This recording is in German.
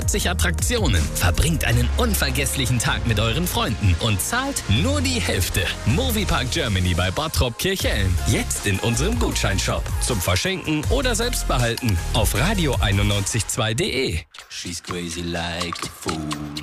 40 Attraktionen. Verbringt einen unvergesslichen Tag mit euren Freunden und zahlt nur die Hälfte. Moviepark Germany bei Bottrop Kirchhellen. Jetzt in unserem Gutscheinshop. Zum Verschenken oder selbstbehalten. Auf radio912.de. She's crazy like a fool.